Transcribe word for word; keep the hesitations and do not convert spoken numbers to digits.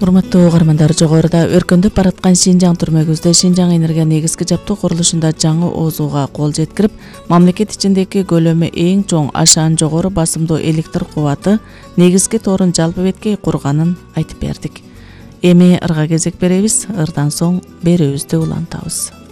Урматтуу угармандар, жогоруда өркөндөп бараткан Шинжаң түрмөгүздө Шинжаң энергия негизги жаптоо курулушунда жаңы оозууга кол жеткирип, мамлекет ичиндеги көлөмү эң чоң, ашаан жогору басымдуу электр кубаты негизги тоорун жалпы беткей курганын айтып бердик. Эми ырга кезек беребиз, ырдан соң берүүбүздү улантабыз.